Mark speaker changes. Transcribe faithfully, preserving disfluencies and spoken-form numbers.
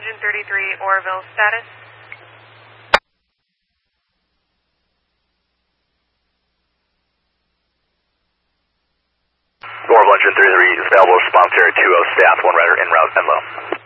Speaker 1: Engine thirty-three, Oroville, status?
Speaker 2: Oroville Engine thirty-three, available response area two oh, staff, one rider en route, and low.